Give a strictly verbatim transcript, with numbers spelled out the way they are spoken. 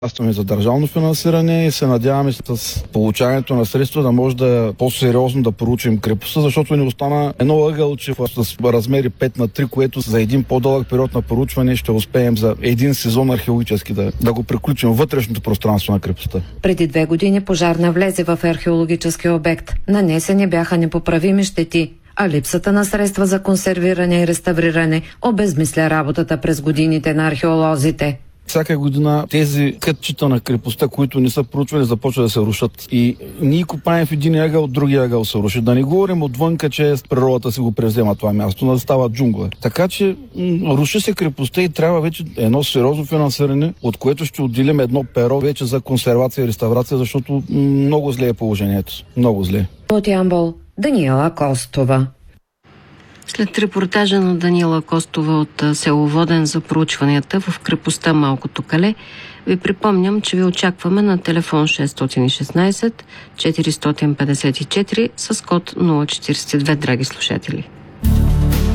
Кандидатстваме за държавно финансиране и се надяваме с получаването на средства да може да по-сериозно да проучим крепостта, защото ни остана едно ъгълче с размери пет на три, което за един по-дълъг период на проучване ще успеем за един сезон археологически да, да го приключим вътрешното пространство на крепостта. Преди две години пожар навлезе в археологическия обект. Нанесени бяха непоправими щети, а липсата на средства за консервиране и реставриране обезмисля работата през годините на археолозите. Всяка година тези кътчета на крепостта, които не са проучвани, започват да се рушат. И ние копаем в един ъгъл, от другия ъгъл се руши. Да не говорим отвънка, че природата си го превзема това място, да става джунгла. Така че м- руши се крепостта и трябва вече едно сериозно финансиране, от което ще отделим едно перо вече за консервация и реставрация, защото м- много зле е положението. Много зле. От Ямбол, Даниела Костова. След репортажа на Даниела Костова от село Воден за проучванията в крепостта Малкото кале, ви припомням, че ви очакваме на телефон шест един шест четири пет четири с код нула четиридесет и две, драги слушатели.